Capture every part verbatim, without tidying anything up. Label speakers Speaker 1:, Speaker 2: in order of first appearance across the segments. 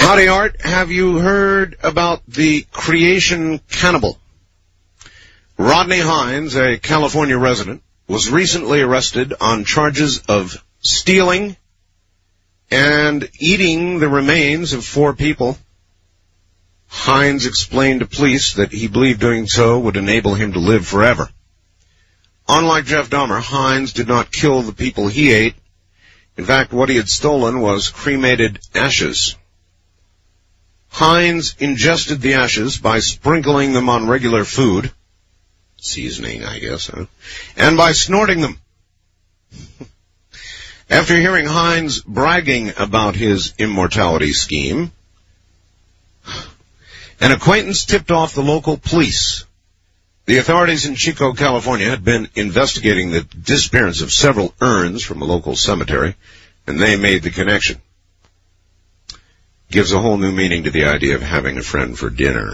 Speaker 1: Howdy, Art. Have you heard about the creation cannibal? Rodney Hines, a California resident, was recently arrested on charges of stealing and eating the remains of four people. Hines explained to police that he believed doing so would enable him to live forever. Unlike Jeff Dahmer, Hines did not kill the people he ate. In fact, what he had stolen was cremated ashes. Hines ingested the ashes by sprinkling them on regular food, seasoning, I guess, huh? and by snorting them. After hearing Hines bragging about his immortality scheme, an acquaintance tipped off the local police. The authorities in Chico, California, had been investigating the disappearance of several urns from a local cemetery, and they made the connection. Gives a whole new meaning to the idea of having a friend for dinner.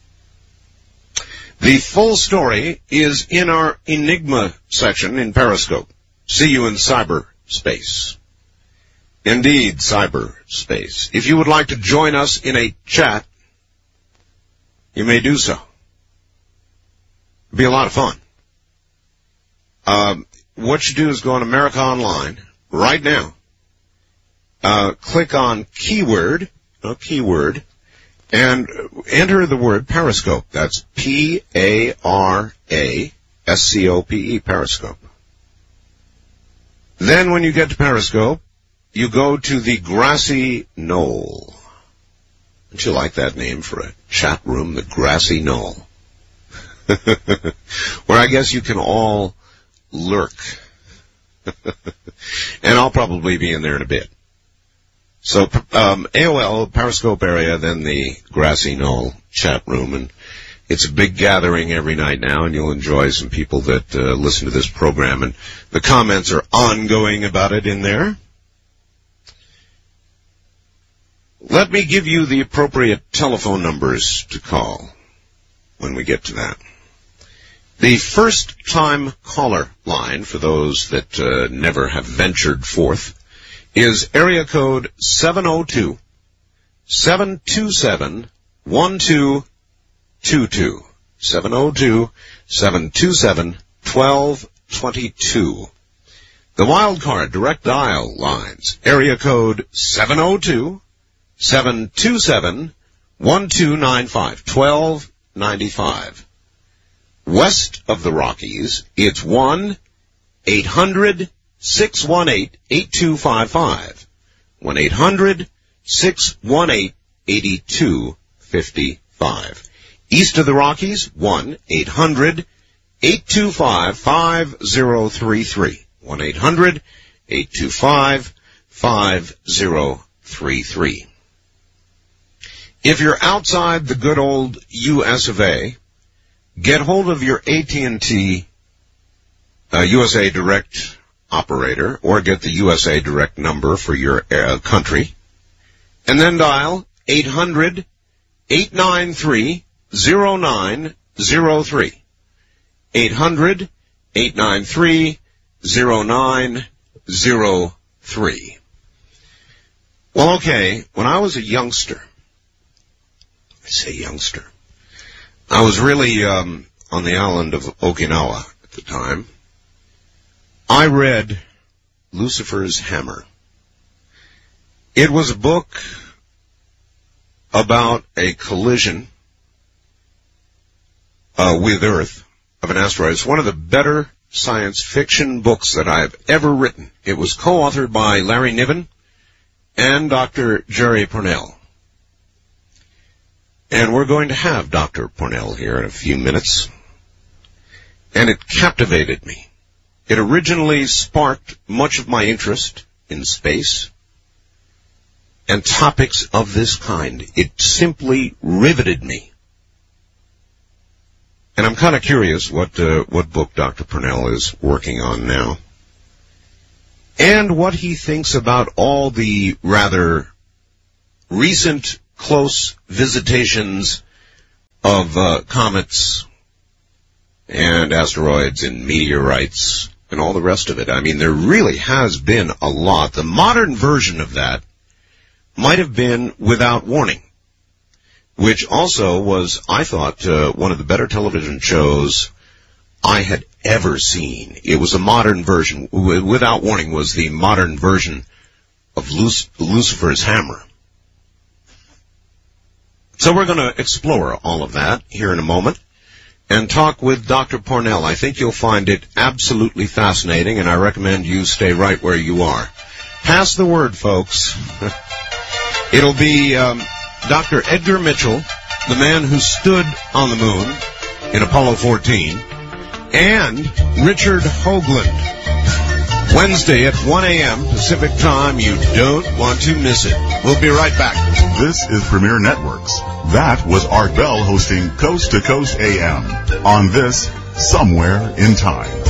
Speaker 1: The full story is in our Enigma section in Periscope. See you in cyberspace. Indeed, cyberspace. If you would like to join us in a chat, you may do so. It'd be a lot of fun. Um, what you do is go on America Online right now. Uh, click on keyword, no keyword, and enter the word Periscope. That's P A R A S C O P E, Periscope. Then when you get to Periscope, you go to the Grassy Knoll. Don't you like that name for a chat room, the Grassy Knoll? Where I guess you can all lurk. And I'll probably be in there in a bit. So, um, A O L, Periscope area, then the Grassy Knoll chat room, and it's a big gathering every night now, and you'll enjoy some people that uh, listen to this program, and the comments are ongoing about it in there. Let me give you the appropriate telephone numbers to call when we get to that. The first-time caller line, for those that uh, never have ventured forth, is area code seven oh two, seven two seven, one two two two. seven oh two, seven two seven, one two two two. The wildcard direct dial lines, area code seven oh two, seven two seven, one two nine five, twelve ninety-five. West of the Rockies, it's one eight hundred, six one eight, eight two five five. one eight hundred, six one eight, eight two five five. East of the Rockies, one eight hundred, eight two five, five zero three three. one eight hundred, eight two five, five zero three three. If you're outside the good old U S of A, get hold of your A T and T uh, U S A Direct operator, or get the U S A Direct number for your uh, country, and then dial eight hundred, eight nine three, zero nine zero three. eight hundred, eight nine three, zero nine zero three. Well, okay, when I was a youngster, I say youngster, I was really um, on the island of Okinawa at the time. I read Lucifer's Hammer. It was a book about a collision uh, with Earth of an asteroid. It's one of the better science fiction books that I've ever written. It was co-authored by Larry Niven and Doctor Jerry Pournelle. And we're going to have Doctor Pournelle here in a few minutes. And it captivated me. It originally sparked much of my interest in space and topics of this kind. It simply riveted me. And I'm kind of curious what uh, what book Doctor Pournelle is working on now, and what he thinks about all the rather recent close visitations of uh, comets and asteroids and meteorites and all the rest of it. I mean, there really has been a lot. The modern version of that might have been Without Warning, which also was, I thought, uh, one of the better television shows I had ever seen. It was a modern version. Without Warning was the modern version of Luc- Lucifer's Hammer. So we're going to explore all of that here in a moment and talk with Doctor Pornell. I think you'll find it absolutely fascinating, and I recommend you stay right where you are. Pass the word, folks. It'll be um, Doctor Edgar Mitchell, the man who stood on the moon in Apollo fourteen, and Richard Hoagland. Wednesday at one a.m. Pacific Time. You don't want to miss it. We'll be right back.
Speaker 2: This is Premier Networks. That was Art Bell hosting Coast to Coast A M on this Somewhere in Time.